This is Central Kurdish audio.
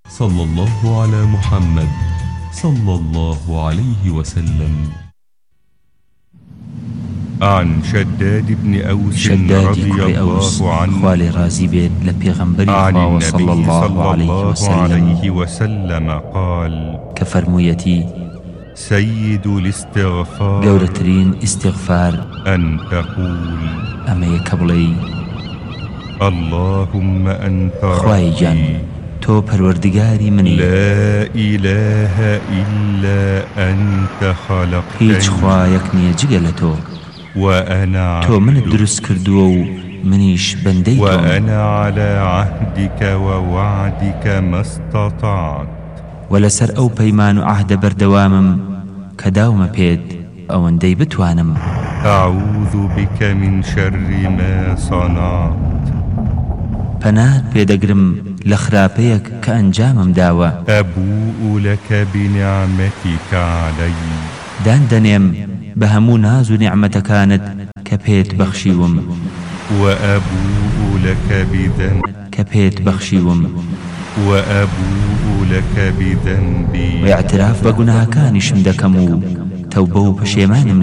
صلى الله على محمد صلى الله عليه وسلم. عن شداد بن أوس رضي الله عنه خوالي رازي بيت لبيغمبري عن النبي صلى الله عليه وسلم قال: كفرمويتي سيد الاستغفار قولترين استغفار أن تقول: أما يكبلي اللهم أنت خواهي جان ربي تو پروردگاری منی، لا إله إلا أنت خلقتني هیچ خوایک نیه جگل تو، وأنا تو من عبدك درست کردو و منیش بندی تو، وأنا على عهدك ووعدك ما استطعت ولسر او پیمان و عهد بردوامم کداوم پید اوندی بتوانم. أعوذ بك من شر ما صنعت پناه پیدگرم لخراپیک که انجامم داوه، أبوء لك بنعمتك علي داندنیم بهمو ناز و نعمتکانت كبيت بخشيوم، وأبوء لك كبيت بخشيوم، وأبوء لك بذنبي واعتراف بقناها كانش مدكمو توبو بشيمانم